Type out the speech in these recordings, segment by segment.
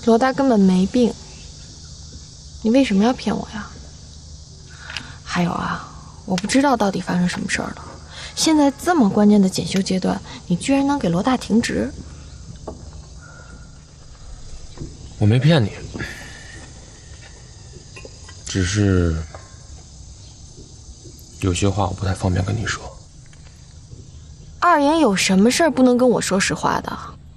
罗大根本没病，你为什么要骗我呀？还有啊，我不知道到底发生什么事儿了。现在这么关键的检修阶段，你居然能给罗大停职？ 我没骗你，只是有些话我不太方便跟你说。 二爷有什么事儿不能跟我说实话的？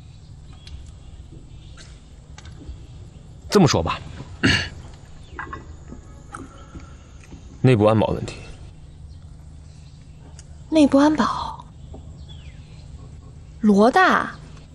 这么说吧，内部安保问题。 内部安保？罗大？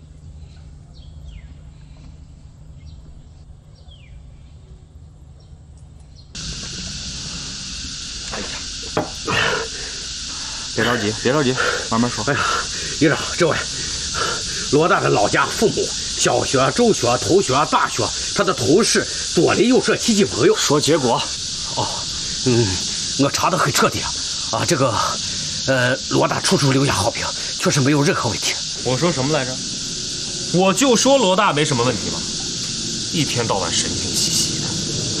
别着急，别着急，慢慢说。 哎呀，营长，这位，罗大的老家、父母、小学、中学、头学、大学，他的同事、左邻右舍、亲戚朋友。 说结果。 哦，我查得很彻底啊，这个，罗大处处留下好评，确实没有任何问题。 我说什么来着？我就说罗大没什么问题嘛，一天到晚神经兮兮的。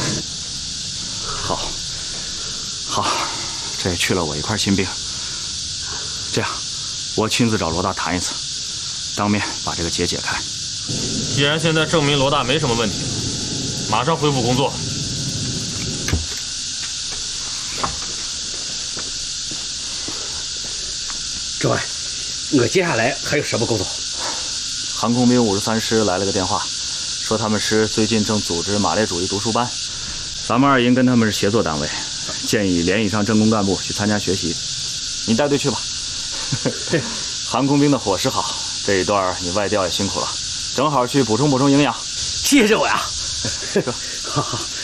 好，这也去了我一块心病。这样，我亲自找罗大谈一次，当面把这个结解开。 既然现在证明罗大没什么问题，马上恢复工作。 这位，我接下来还有什么工作？ 航空兵53师来了个电话，说他们师最近正组织马列主义读书班，咱们二营跟他们是协作单位，建议连以上政工干部去参加学习。你带队去吧。航空兵的伙食好，这一段你外调也辛苦了，正好去补充补充营养。 谢谢我呀。 好好。